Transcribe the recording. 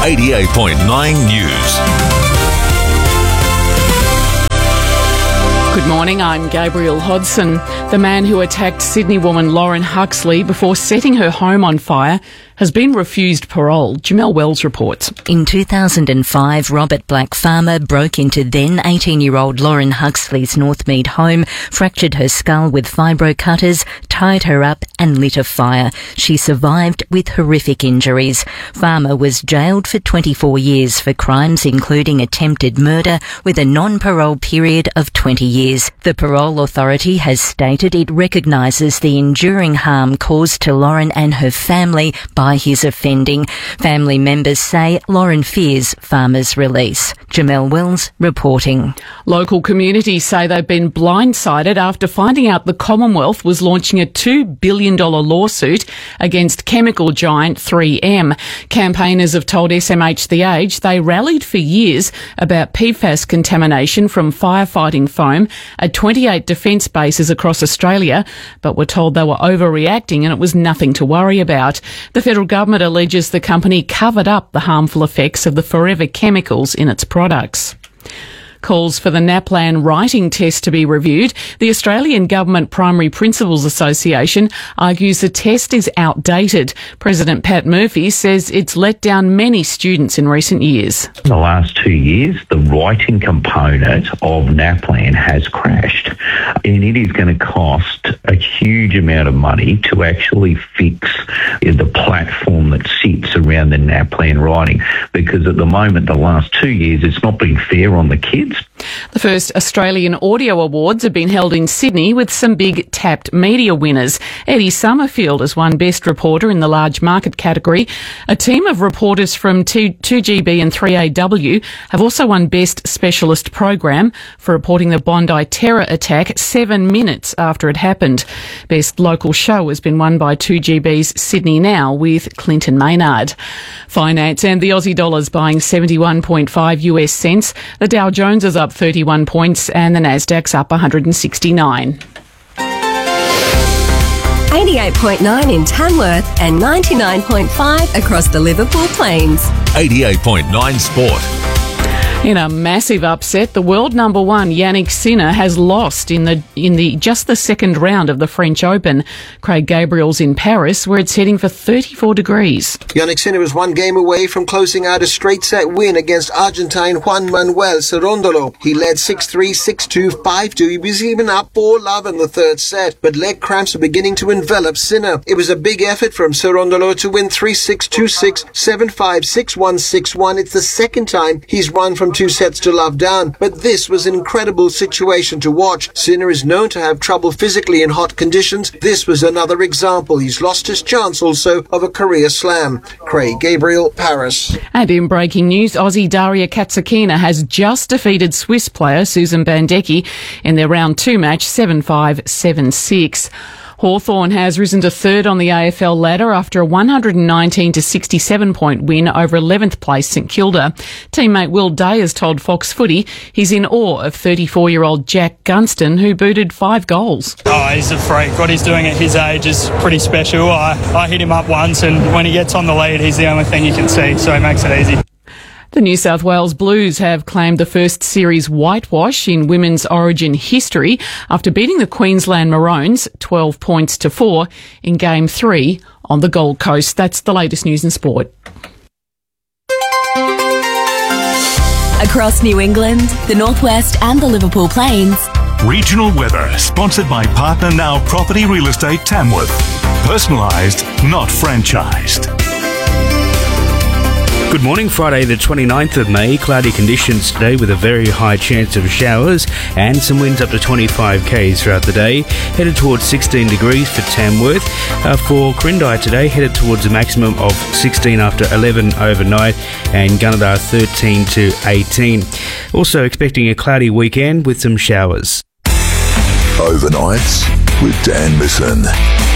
88.9 News. Good morning, I'm Gabriel Hodson. The man who attacked Sydney woman Lauren Huxley before setting her home on fire has been refused parole. Jamelle Wells reports. In 2005, Robert Black Farmer broke into then 18-year-old Lauren Huxley's Northmead home, fractured her skull with fibro cutters, tied her up and lit a fire. She survived with horrific injuries. Farmer was jailed for 24 years for crimes including attempted murder with a non-parole period of 20 years. The Parole Authority has stated it recognises the enduring harm caused to Lauren and her family by his offending. Family members say Lauren fears Farmer's release. Jamelle Wells reporting. Local communities say they've been blindsided after finding out the Commonwealth was launching a $2 billion lawsuit against chemical giant 3M. Campaigners have told SMH The Age they rallied for years about PFAS contamination from firefighting foam at 28 defence bases across Australia, but were told they were overreacting and it was nothing to worry about. The federal government alleges the company covered up the harmful effects of the forever chemicals in its products. Calls for the NAPLAN writing test to be reviewed. The Australian Government Primary Principals Association argues the test is outdated. President Pat Murphy says it's let down many students in recent years. In the last 2 years, the writing component of NAPLAN has crashed, and it is going to cost a huge amount of money to actually fix the platform that sits around the NAPLAN writing, because at the moment, the last 2 years, it's not been fair on the kids. The first Australian Audio Awards have been held in Sydney with some big tapped media winners. Eddie Summerfield has won Best Reporter in the large market category. A team of reporters from 2GB and 3AW have also won Best Specialist Program for reporting the Bondi terror attack 7 minutes after it happened. Best Local Show has been won by 2GB's Sydney Now with Clinton Maynard. Finance and the Aussie dollar's buying 71.5 US cents. The Dow Jones is up 31 points and the Nasdaq's up 169. 88.9 in Tamworth and 99.5 across the Liverpool Plains. 88.9 Sport. In a massive upset, the world number one Yannick Sinner has lost in the second round of the French Open. Craig Gabriel's in Paris, where it's heading for 34 degrees. Yannick Sinner was one game away from closing out a straight set win against Argentine Juan Manuel Cerundolo. He led 6-3, 6-2, 5-2. He was even up 4-love in the third set, but leg cramps were beginning to envelop Sinner. It was a big effort from Cerundolo to win 3-6, 2-6, 7-5, 6-1, 6-1. It's the second time he's won from 2 sets to love down, but this was an incredible situation to watch. Sinner is known to have trouble physically in hot conditions. This was another example. He's lost his chance also of a career slam. Craig Gabriel, Paris. And in breaking news, Aussie Daria Katsakina has just defeated Swiss player Susan Bandecki in their round 2 match 7-5, 7-6. Hawthorn has risen to third on the AFL ladder after a 119 to 67 point win over 11th place St Kilda. Teammate Will Day has told Fox Footy he's in awe of 34-year-old Jack Gunston, who booted 5 goals. Oh, he's a freak. What he's doing at his age is pretty special. I hit him up once, and when he gets on the lead, he's the only thing you can see, so he makes it easy. The New South Wales Blues have claimed the first series whitewash in women's Origin history after beating the Queensland Maroons 12 points to 4 in Game 3 on the Gold Coast. That's the latest news in sport. Across New England, the Northwest and the Liverpool Plains. Regional weather, sponsored by Partner Now Property Real Estate Tamworth. Personalised, not franchised. Good morning, Friday the 29th of May. Cloudy conditions today with a very high chance of showers and some winds up to 25 k's throughout the day. Headed towards 16 degrees for Tamworth. For Quirindi today, headed towards a maximum of 16 after 11 overnight, and Gunnedah 13 to 18. Also expecting a cloudy weekend with some showers. Overnights with Dan Misson.